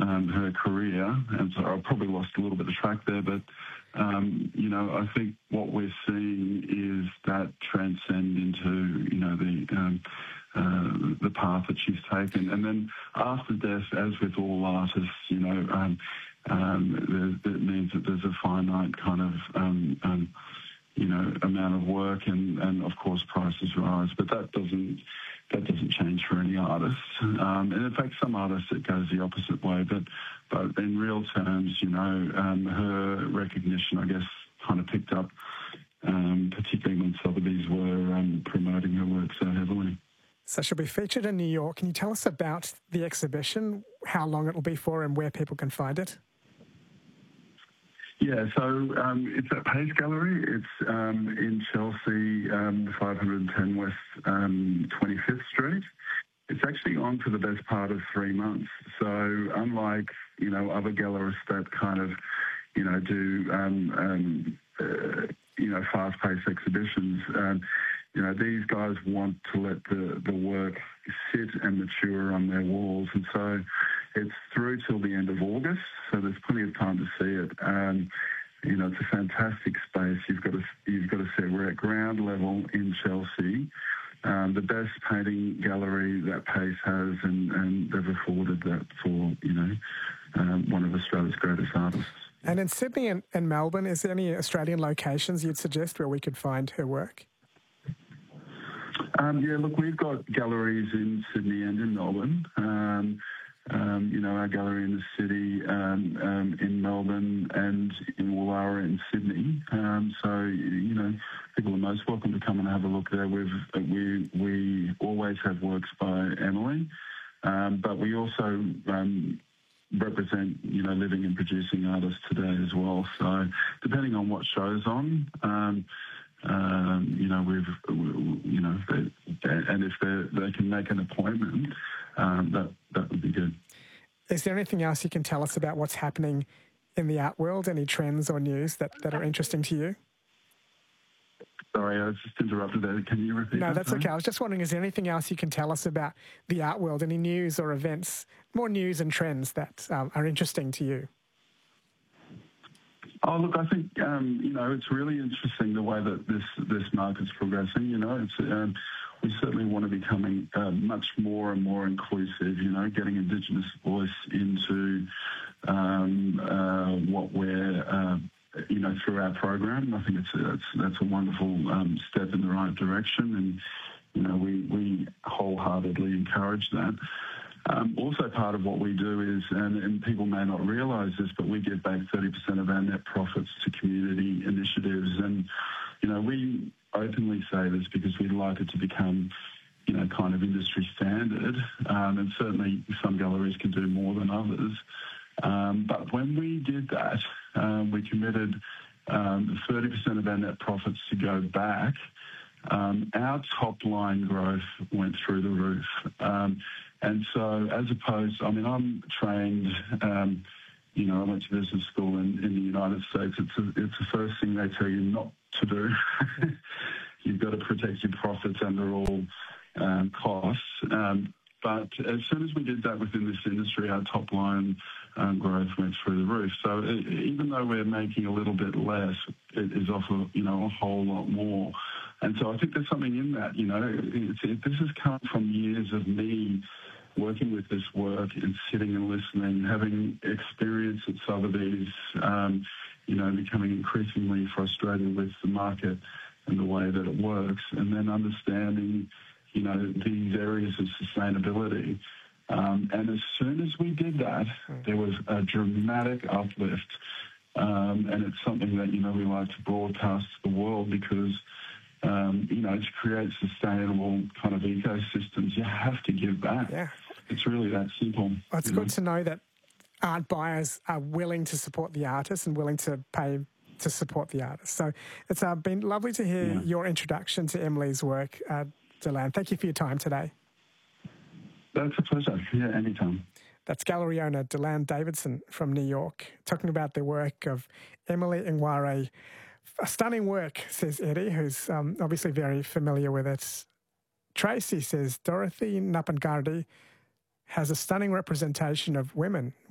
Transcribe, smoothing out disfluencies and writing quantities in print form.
her career, and so I probably lost a little bit of track there, but I think what we're seeing is that transcend into, the path that she's taken. And then after death, as with all artists, that means that there's a finite kind of, amount of work, and of course prices rise, but that doesn't change for any artist. And in fact, some artists it goes the opposite way. But in real terms, her recognition, I guess, kind of picked up, particularly when Sotheby's were promoting her work so heavily. So she'll be featured in New York. Can you tell us about the exhibition, how long it will be for, and where people can find it? Yeah, so it's at Pace Gallery. It's in Chelsea, 510 West 25th Street. It's actually on for the best part of 3 months. So unlike, other gallerists that kind of, do, fast-paced exhibitions, these guys want to let the work sit and mature on their walls. And so it's through till the end of August, so there's plenty of time to see it. It's a fantastic space. You've got to see we're at ground level in Chelsea, the best painting gallery that Pace has, and they've afforded that for one of Australia's greatest artists. And in Sydney and Melbourne, is there any Australian locations you'd suggest where we could find her work? We've got galleries in Sydney and in Melbourne. Our gallery in the city, in Melbourne, and in Woollahra in Sydney. People are most welcome to come and have a look there. We always have works by Emily, but we also represent, living and producing artists today as well. So depending on what show's on, and if they can make an appointment, that would be good. Is there anything else you can tell us about what's happening in the art world? Any trends or news that are interesting to you? Sorry, I was just interrupted there. Can you repeat that? No, that's okay. I was just wondering, is there anything else you can tell us about the art world? Any news or events, more news and trends that are interesting to you? Oh, look, I think, it's really interesting the way that this market's progressing. We certainly want to be becoming much more and more inclusive, getting Indigenous voice into what we're, through our program. I think that's a wonderful step in the right direction, and, we wholeheartedly encourage that. Also part of what we do is, and people may not realise this, but we give back 30% of our net profits to community initiatives. And, we openly say this because we'd like it to become, kind of industry standard. And certainly some galleries can do more than others. But when we did that, we committed 30% of our net profits to go back. Our top line growth went through the roof. And so as opposed, I'm trained, I went to business school in the United States. It's the first thing they tell you not to do. You've got to protect your profits under all costs. But as soon as we did that within this industry, our top line growth went through the roof. So even though we're making a little bit less, it is off a whole lot more. And so I think there's something in that. This has come from years of me working with this work and sitting and listening, having experience at Sotheby's, becoming increasingly frustrated with the market and the way that it works, and then understanding, these areas of sustainability. And as soon as we did that, there was a dramatic uplift. And it's something that, we like to broadcast to the world because, to create sustainable kind of ecosystems, you have to give back. Yeah. It's really that simple. Well, it's good to know that art buyers are willing to support the artists and willing to pay to support the artists. So it's been lovely to hear your introduction to Emily's work, Deland. Thank you for your time today. That's a pleasure. Yeah, anytime. That's gallery owner Deland Davidson from New York, talking about the work of Emily Ngware. A stunning work, says Eddie, who's obviously very familiar with it. Tracy says Dorothy Napangardi has a stunning representation of women